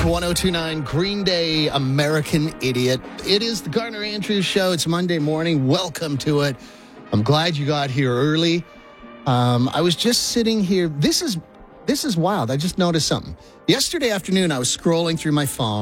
1029 Green Day, American Idiot. It is the Garner Andrews Show. It's Monday morning. Welcome to it. I'm glad you got here early. I was just sitting here. This is wild. I just noticed something. Yesterday afternoon, I was scrolling through my phone.